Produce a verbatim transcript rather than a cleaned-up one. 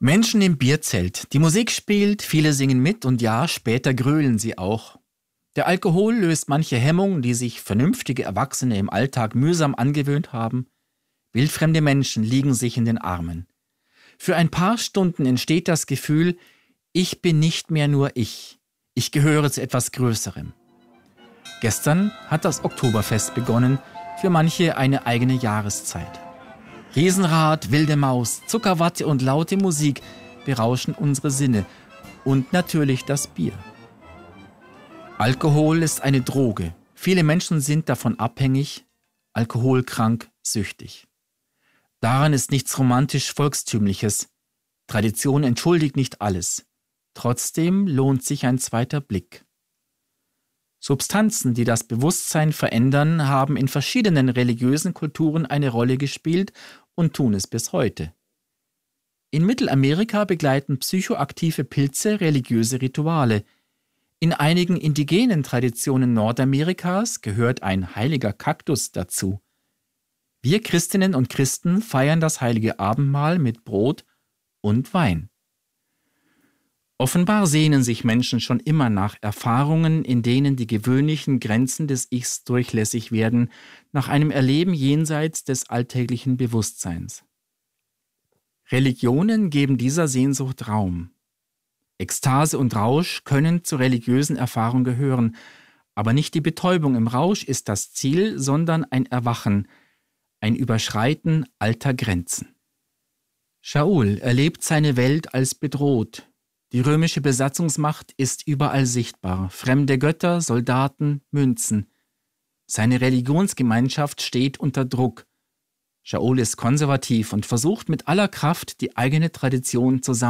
Menschen im Bierzelt. Die Musik spielt, viele singen mit und ja, später grölen sie auch. Der Alkohol löst manche Hemmungen, die sich vernünftige Erwachsene im Alltag mühsam angewöhnt haben. Wildfremde Menschen liegen sich in den Armen. Für ein paar Stunden entsteht das Gefühl, ich bin nicht mehr nur ich. Ich gehöre zu etwas Größerem. Gestern hat das Oktoberfest begonnen, für manche eine eigene Jahreszeit. Riesenrad, wilde Maus, Zuckerwatte und laute Musik berauschen unsere Sinne und natürlich das Bier. Alkohol ist eine Droge. Viele Menschen sind davon abhängig, alkoholkrank, süchtig. Daran ist nichts romantisch-volkstümliches. Tradition entschuldigt nicht alles. Trotzdem lohnt sich ein zweiter Blick. Substanzen, die das Bewusstsein verändern, haben in verschiedenen religiösen Kulturen eine Rolle gespielt und tun es bis heute. In Mittelamerika begleiten psychoaktive Pilze religiöse Rituale. In einigen indigenen Traditionen Nordamerikas gehört ein heiliger Kaktus dazu. Wir Christinnen und Christen feiern das heilige Abendmahl mit Brot und Wein. Offenbar sehnen sich Menschen schon immer nach Erfahrungen, in denen die gewöhnlichen Grenzen des Ichs durchlässig werden, nach einem Erleben jenseits des alltäglichen Bewusstseins. Religionen geben dieser Sehnsucht Raum. Ekstase und Rausch können zur religiösen Erfahrung gehören, aber nicht die Betäubung im Rausch ist das Ziel, sondern ein Erwachen, ein Überschreiten alter Grenzen. Shaul erlebt seine Welt als bedroht. Die römische Besatzungsmacht ist überall sichtbar. Fremde Götter, Soldaten, Münzen. Seine Religionsgemeinschaft steht unter Druck. Shaul ist konservativ und versucht mit aller Kraft, die eigene Tradition zusammenzuhalten.